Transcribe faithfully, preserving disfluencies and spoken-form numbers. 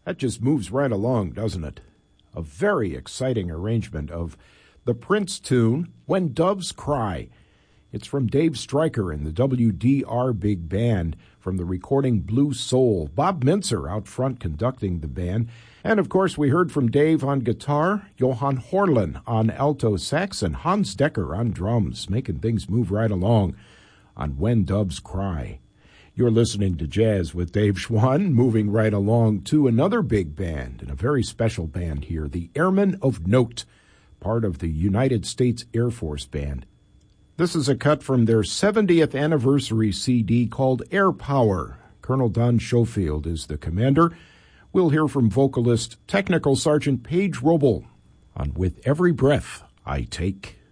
That just moves right along, doesn't it? A very exciting arrangement of the Prince tune, When Doves Cry. It's from Dave Stryker and the W D R Big Band from the recording Blue Soul. Bob Mintzer out front conducting the band. And, of course, we heard from Dave on guitar, Johan Horlin on alto sax, and Hans Decker on drums, making things move right along on When Doves Cry. You're listening to Jazz with Dave Schwann, moving right along to another big band, and a very special band here, the Airmen of Note, part of the United States Air Force Band. This is a cut from their seventieth anniversary C D called Air Power. Colonel Don Schofield is the commander. We'll hear from vocalist Technical Sergeant Paige Roble on With Every Breath I Take.